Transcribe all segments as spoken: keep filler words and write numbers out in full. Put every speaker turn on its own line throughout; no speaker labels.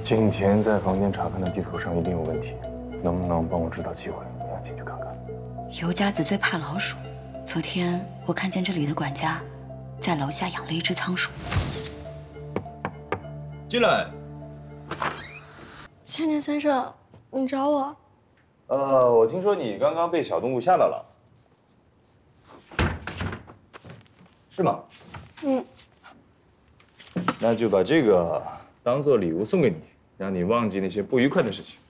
景甜在房间查看的地图上一定有问题，能不能帮我制造机会，让进去看看？
尤家子最怕老鼠，昨天我看见这里的管家在楼下养了一只仓鼠。
进来。
千年先生，你找我？
呃，我听说你刚刚被小动物吓到了，是吗？
嗯。
那就把这个当做礼物送给你，让你忘记那些不愉快的事情。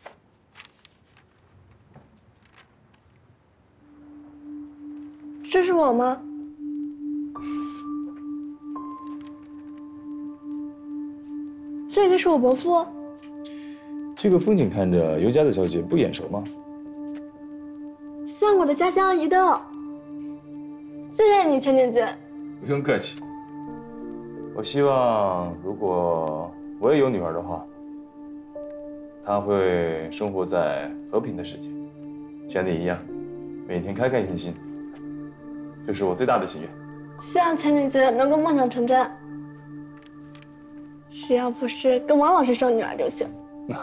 这是我吗？这个是我伯父。
这个风景看着尤家子小姐不眼熟吗？
像我的家乡一样。谢谢你，千年姐。
不用客气。我希望，如果我也有女儿的话，她会生活在和平的世界，像你一样，每天开开心心。这是我最大的心愿。
希望千年姐能够梦想成真。只要不是跟王老师生女儿就行。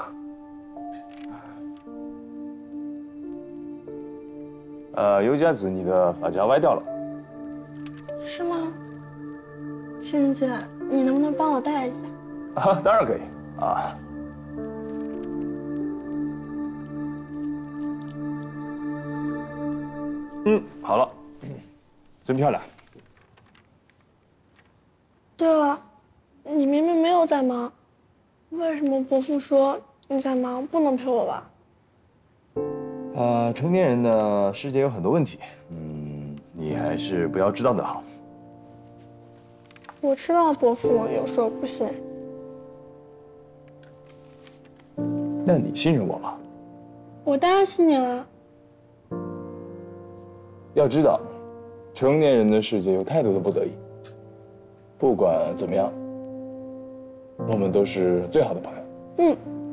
呃，尤家子，你的发夹歪掉了。
是吗？千年姐，你能不能帮我戴一下？
啊，当然可以啊。嗯，好了，真漂亮。
对了，你明明没有在忙，为什么伯父说你在忙，不能陪我玩？
呃，成年人的世界有很多问题，嗯，你还是不要知道的好。
我知道伯父有时候不行。
那你信任我吗？
我当然信你了。
要知道，成年人的世界有太多的不得已。不管怎么样，我们都是最好的朋友。
嗯。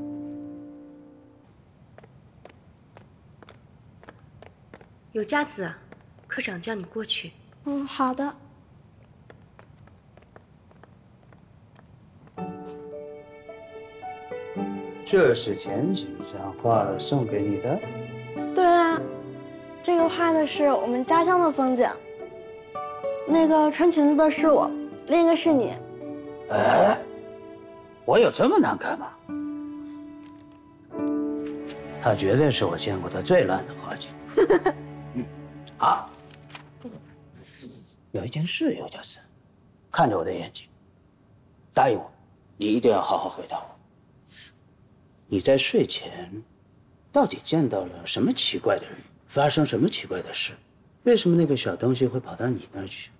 有家子，科长叫你过去。
嗯，好的。
这是前景上画了送给你的。
对啊，这个画的是我们家乡的风景。那个穿裙子的是我，另一个是你。
哎，我有这么难看吗？他绝对是我见过的最烂的画家。嗯，好。有一件事，尤家子，看着我的眼睛，答应我，你一定要好好回答我。你在睡前到底见到了什么奇怪的人？发生什么奇怪的事？为什么那个小东西会跑到你那儿去？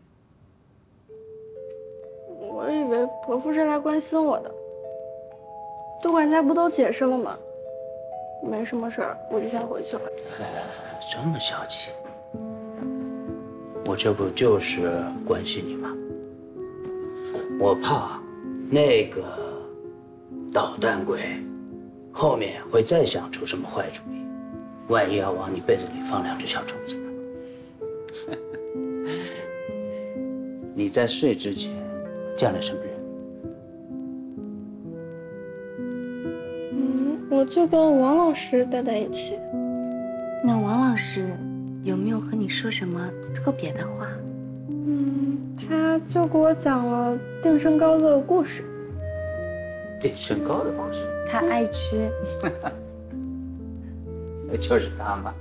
我以为伯父是来关心我的，杜管家不都解释了吗？没什么事儿，我就先回去了。
哎，这么小气，我这不就是关心你吗？我怕那个捣蛋鬼后面会再想出什么坏主意，万一要往你被子里放两只小虫子呢？你在睡之前见了什么人？
嗯，我就跟王老师待在一起。
那王老师有没有和你说什么特别的话？
嗯，他就给我讲了定身高的故事。
定身高的故事？
他爱吃。
就是他嘛。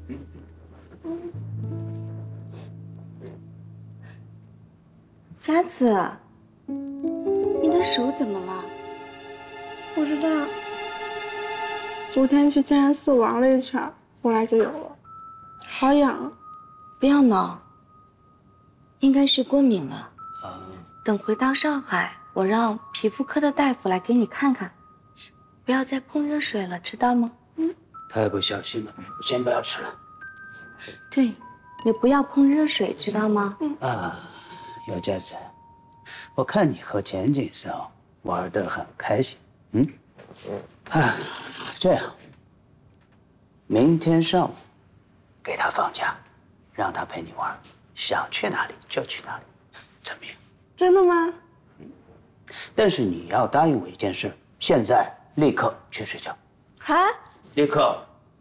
佳子，你的手怎么了？
不知道。昨天去静安寺玩了一圈，回来就有了，好痒。
不要挠，应该是过敏了。等回到上海，我让皮肤科的大夫来给你看看。不要再碰热水了，知道吗？
嗯。
太不小心了，先不要吃了。
对，你不要碰热水，知道吗？
嗯。
啊，尤家子，我看你和钱景嫂玩得很开心。嗯。啊，这样，明天上午给他放假，让他陪你玩，想去哪里就去哪里，怎么样？
真的吗？
嗯。但是你要答应我一件事， 现在立刻去睡觉。
还？
立刻。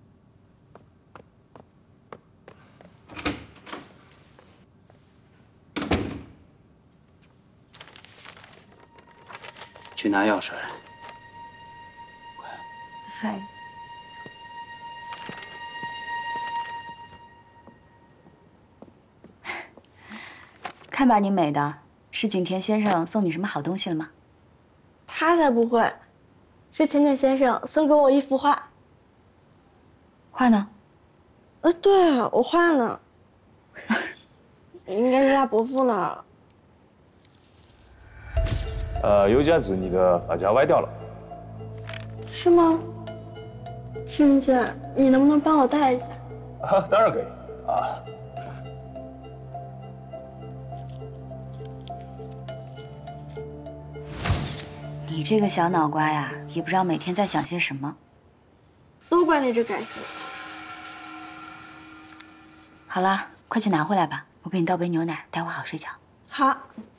去拿钥匙来。
嗨。
看把你美的，是景田先生送你什么好东西了吗？
他才不会，是浅浅先生送给我一幅画。
画呢？
呃，对，我画了，应该是他伯父那儿。
呃，尤佳子，你的发夹歪掉了。
是吗？倩倩，你能不能帮我带一下？
啊，当然可以啊。
你这个小脑瓜呀，也不知道每天在想些什么。
都怪你这改姓。
好了，快去拿回来吧，我给你倒杯牛奶，待会儿好睡觉。
好。